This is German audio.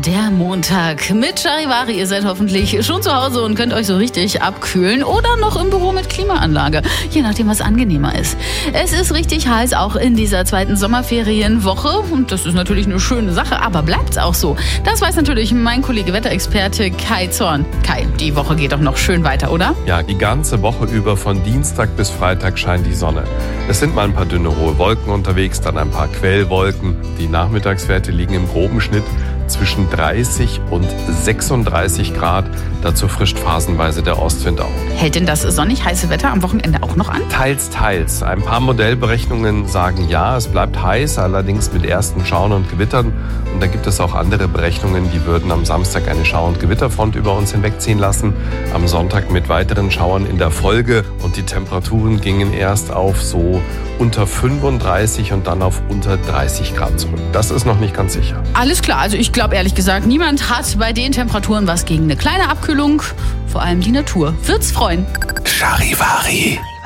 der Montag mit Charivari. Ihr seid hoffentlich schon zu Hause und könnt euch so richtig abkühlen oder noch im Büro mit Klimaanlage, je nachdem, was angenehmer ist. Es ist richtig heiß, auch in dieser zweiten Sommerferienwoche und das ist natürlich eine schöne Sache, aber bleibt's auch so? Das weiß natürlich mein Kollege Wetterexperte Kai Zorn. Kai, die Woche geht doch noch schön weiter, oder? Ja, die ganze Woche über von Dienstag bis Freitag scheint die Sonne. Es sind mal ein paar dünne hohe Wolken unterwegs, dann ein paar Quellwolken. Die Nachmittagswerte liegen im groben Schnitt zwischen 30 und 36 Grad. Dazu frischt phasenweise der Ostwind auf. Hält denn das sonnig heiße Wetter am Wochenende auch noch an? Teils, teils. Ein paar Modellberechnungen sagen ja, es bleibt heiß, allerdings mit ersten Schauern und Gewittern. Und da gibt es auch andere Berechnungen, die würden am Samstag eine Schauer- und Gewitterfront über uns hinwegziehen lassen. Am Sonntag mit weiteren Schauern in der Folge. Und die Temperaturen gingen erst auf so unter 35 und dann auf unter 30 Grad zurück. Das ist noch nicht ganz sicher. Alles klar, also ich glaube ehrlich gesagt, niemand hat bei den Temperaturen was gegen eine kleine Abkühlung. Vor allem die Natur wird's freuen. Charivari.